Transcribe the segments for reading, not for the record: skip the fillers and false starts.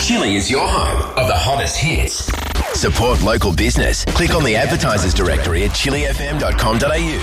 Chili is your home of the hottest hits. Support local business. Click on the advertisers directory at chilifm.com.au.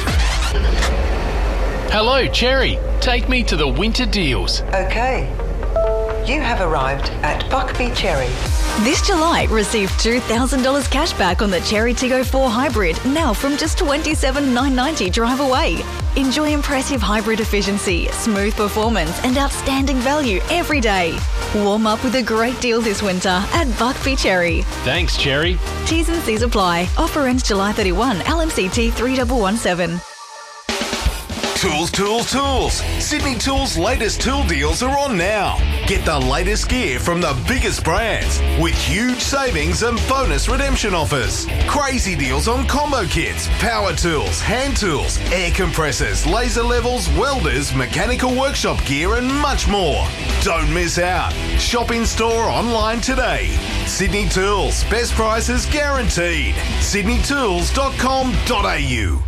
Hello, Cherry. Take me to the winter deals. Okay. You have arrived at Buckby Cherry. This July, receive $2,000 cash back on the Cherry Tiggo 4 Hybrid, now from just $27,990 drive away. Enjoy impressive hybrid efficiency, smooth performance and outstanding value every day. Warm up with a great deal this winter at Buckby Cherry. Thanks, Cherry. T's and C's apply. Offer ends July 31. LMCT 3117. Tools, tools, tools. Sydney Tools' latest tool deals are on now. Get the latest gear from the biggest brands with huge savings and bonus redemption offers. Crazy deals on combo kits, power tools, hand tools, air compressors, laser levels, welders, mechanical workshop gear and much more. Don't miss out. Shop in store or online today. Sydney Tools. Best prices guaranteed. sydneytools.com.au.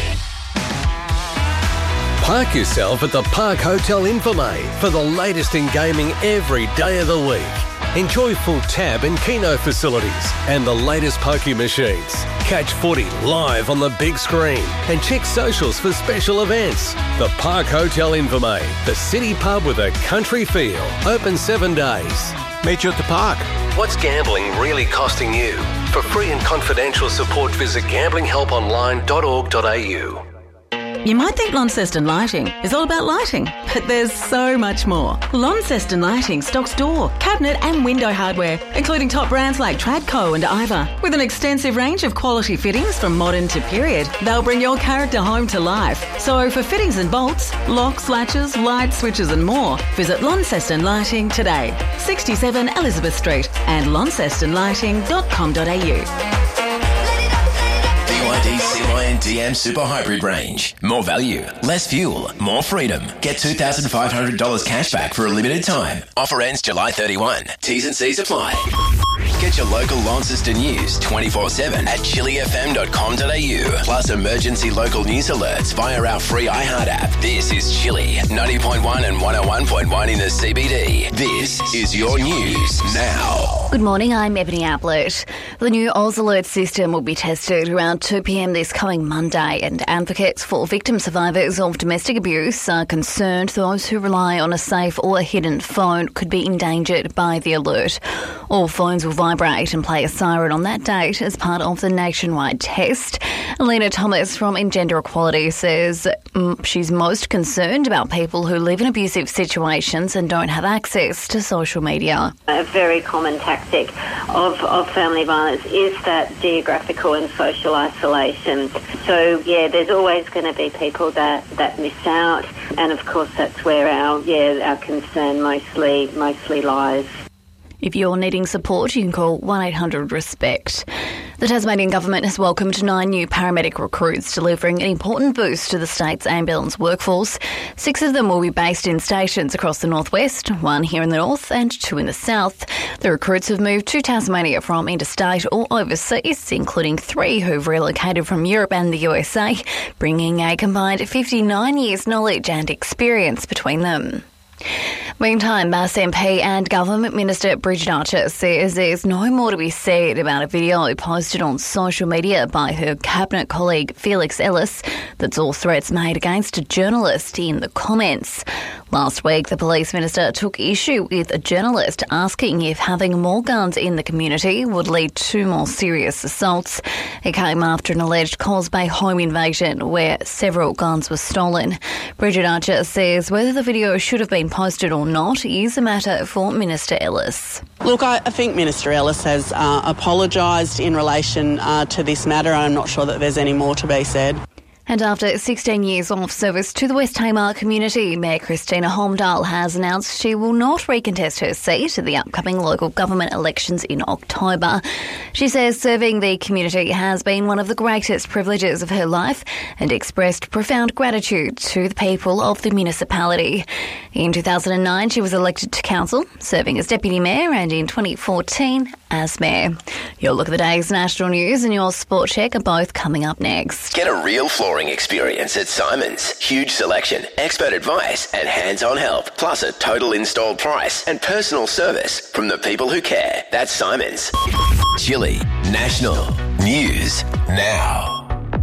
Park yourself at the Park Hotel Infirmay for the latest in gaming every day of the week. Enjoy full tab and keno facilities and the latest pokie machines. Catch footy live on the big screen and check socials for special events. The Park Hotel Infirmay, the city pub with a country feel. Open 7 days. Meet you at the park. What's gambling really costing you? For free and confidential support, visit gamblinghelponline.org.au. You might think Launceston Lighting is all about lighting, but there's so much more. Launceston Lighting stocks door, cabinet and window hardware, including top brands like Tradco and Iva. With an extensive range of quality fittings from modern to period, they'll bring your character home to life. So for fittings and bolts, locks, latches, light switches and more, visit Launceston Lighting today. 67 Elizabeth Street and launcestonlighting.com.au. BYD CYN DM Super Hybrid range. More value, less fuel, more freedom. Get $2,500 cash back for a limited time. Offer ends July 31. T's and C's apply. Get your local Launceston news 24/7 at chilifm.com.au. Plus emergency local news alerts via our free iHeart app. This is Chili, 90.1 and 101.1 in the CBD. This is your news now. Good morning, I'm Ebony Ablett. The new Oz Alert system will be tested around 2 p.m. this coming Monday, and advocates for victim survivors of domestic abuse are concerned those who rely on a safe or a hidden phone could be endangered by the alert. All phones will vibrate and play a siren on that date as part of the nationwide test. Alina Thomas from Engender Equality says she's most concerned about people who live in abusive situations and don't have access to social media. A very common tactic of family violence is that geographical and social isolation. So, there's always going to be people that miss out, and of course that's where our concern mostly lies. If you're needing support, you can call 1-800-RESPECT. The Tasmanian Government has welcomed 9 new paramedic recruits, delivering an important boost to the state's ambulance workforce. 6 of them will be based in stations across the northwest, 1 here in the north and 2 in the south. The recruits have moved to Tasmania from interstate or overseas, including 3 who've relocated from Europe and the USA, bringing a combined 59 years' knowledge and experience between them. Meantime, Bass MP and Government Minister Bridget Archer says there's no more to be said about a video posted on social media by her Cabinet colleague Felix Ellis that's all threats made against a journalist in the comments. Last week, the Police Minister took issue with a journalist asking if having more guns in the community would lead to more serious assaults. It came after an alleged Coles Bay home invasion where several guns were stolen. Bridget Archer says whether the video should have been posted or not is a matter for Minister Ellis. Look, I think Minister Ellis has apologised in relation to this matter, and I'm not sure that there's any more to be said. And after 16 years of service to the West Tamar community, Mayor Christina Holmdal has announced she will not recontest her seat at the upcoming local government elections in October. She says serving the community has been one of the greatest privileges of her life and expressed profound gratitude to the people of the municipality. In 2009, she was elected to council, serving as Deputy Mayor, and in 2014 as Mayor. Your look at the day's national news and your sport check are both coming up next. Get a real floor scoring experience at Simon's. Huge selection, expert advice, and hands-on help. Plus a total installed price and personal service from the people who care. That's Simon's. Chili National News Now.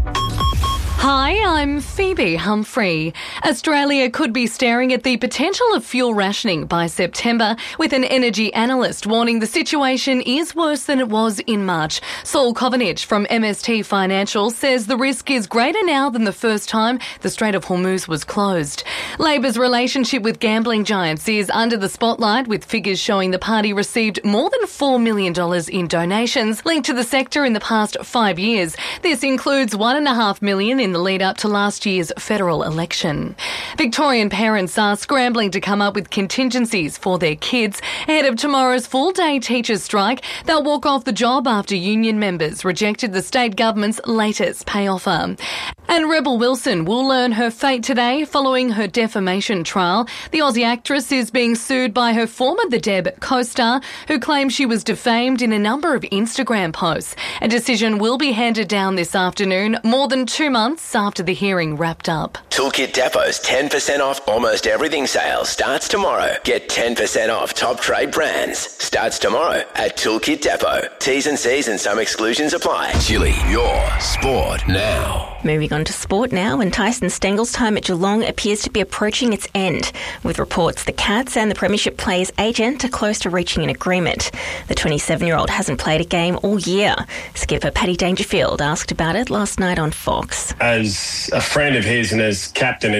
Hi, I'm Phoebe Humphrey. Australia could be staring at the potential of fuel rationing by September, with an energy analyst warning the situation is worse than it was in March. Saul Kovanich from MST Financial says the risk is greater now than the first time the Strait of Hormuz was closed. Labor's relationship with gambling giants is under the spotlight, with figures showing the party received more than $4 million in donations linked to the sector in the past 5 years. This includes $1.5 million in the lead up to last year's federal election. Victorian parents are scrambling to come up with contingencies for their kids ahead of tomorrow's full-day teachers' strike. They'll walk off the job after union members rejected the state government's latest pay offer. And Rebel Wilson will learn her fate today following her defamation trial. The Aussie actress is being sued by her former The Deb co-star, who claims she was defamed in a number of Instagram posts. A decision will be handed down this afternoon, more than 2 months after the hearing wrapped up. Toolkit Depot's 10% off almost everything sale starts tomorrow. Get 10% off top trade brands. Starts tomorrow at Toolkit Depot. T's and C's and some exclusions apply. Chili, your sport now. Moving on to sport now, and Tyson Stengel's time at Geelong appears to be approaching its end, with reports the Cats and the Premiership player's agent are close to reaching an agreement. The 27-year-old hasn't played a game all year. Skipper Paddy Dangerfield asked about it last night on Fox. As a friend of his and as captain,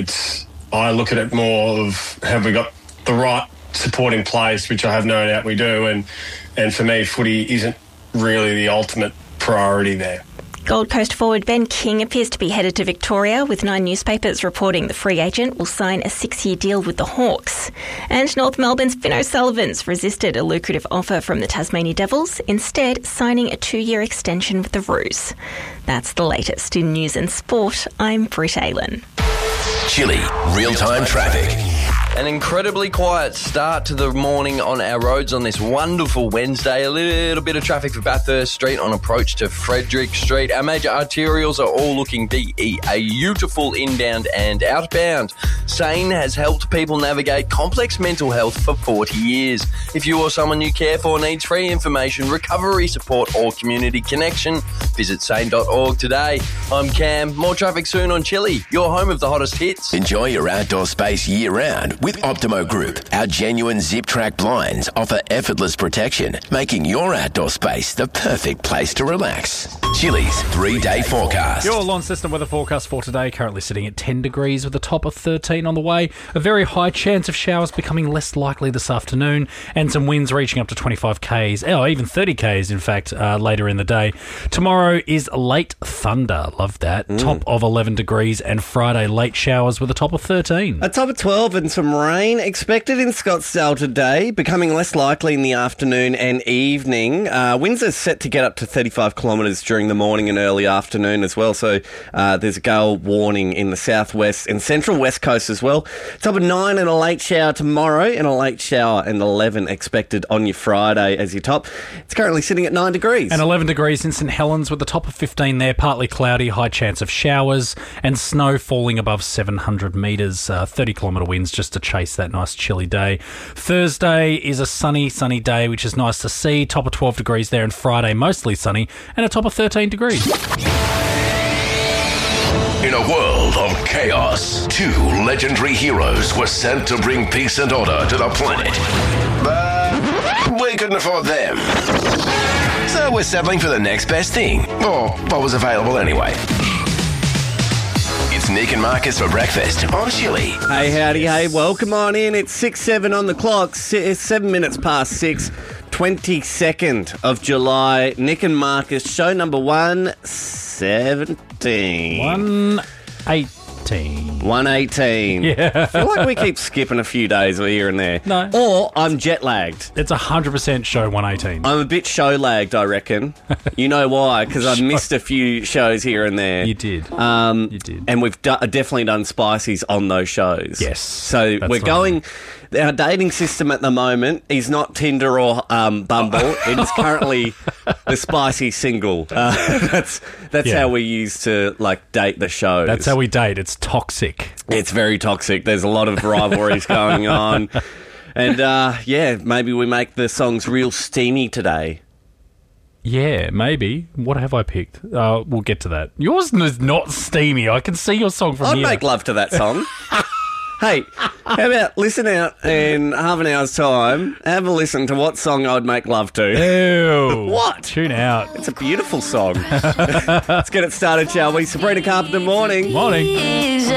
I look at it more of, have we got the right support in place, which I have no doubt we do, and for me, footy isn't really the ultimate priority there. Gold Coast forward Ben King appears to be headed to Victoria, with 9 newspapers reporting the free agent will sign a 6-year deal with the Hawks. And North Melbourne's Finn O'Sullivan's resisted a lucrative offer from the Tasmania Devils, instead signing a 2-year extension with the Roos. That's the latest in news and sport. I'm Britt Aylan. Chili, real-time traffic. An incredibly quiet start to the morning on our roads on this wonderful Wednesday. A little bit of traffic for Bathurst Street on approach to Frederick Street. Our major arterials are all looking beautiful inbound and outbound. SANE has helped people navigate complex mental health for 40 years. If you or someone you care for needs free information, recovery support or community connection, visit sane.org today. I'm Cam. More traffic soon on Chili, your home of the hottest hits. Enjoy your outdoor space year-round with Optimo Group. Our genuine zip-track blinds offer effortless protection, making your outdoor space the perfect place to relax. Chili's 3-day forecast. Your Launceston weather forecast for today, currently sitting at 10 degrees with a top of 13 on the way. A very high chance of showers becoming less likely this afternoon, and some winds reaching up to 25 k's, or even 30 k's in fact, later in the day. Tomorrow is late thunder, love that. Top of 11 degrees, and Friday late showers with a top of 13. A top of 12 and some rain expected in Scottsdale today, becoming less likely in the afternoon and evening. Winds are set to get up to 35 kilometres during the morning and early afternoon as well, so there's a gale warning in the southwest and central west coast as well. Top of 9 and a late shower tomorrow, and a late shower and 11 expected on your Friday as your top. It's currently sitting at 9 degrees. And 11 degrees in St Helens with a top of 15 there, partly cloudy, high chance of showers, and snow falling above 700 metres, 30-kilometre winds just to chase that nice chilly day. Thursday is a sunny day, which is nice to see. Top of 12 degrees there, and Friday mostly sunny, and a top of 13 degrees. In a world of chaos, 2 legendary heroes were sent to bring peace and order to the planet. But we couldn't afford them. So we're settling for the next best thing, or what was available anyway. It's Nick and Marcus for breakfast on Chili. Hey, howdy, hey, welcome on in. It's 6:07 on the clock, 7 minutes past 6, 22nd of July. Nick and Marcus, show number 117. 118. Yeah. I feel like we keep skipping a few days here and there. No. Or I'm jet lagged. It's 100% show 118. I'm a bit show lagged, I reckon. You know why? Because I've missed a few shows here and there. You did. You did. And we've definitely done Spicies on those shows. Yes. So we're going... Our dating system at the moment is not Tinder or Bumble. It's currently the Spicy Single. That's how we used to date the shows. That's how we date. It's toxic. It's very toxic. There's a lot of rivalries going on. And maybe we make the songs real steamy today. Yeah, maybe. What have I picked? We'll get to that. Yours is not steamy. I can see your song from here. I'd make love to that song. Hey, how about listen out in half an hour's time, have a listen to what song I'd make love to. Ew. What? Tune out. It's a beautiful song. Let's get it started, shall we? Sabrina Carpenter, morning. Morning.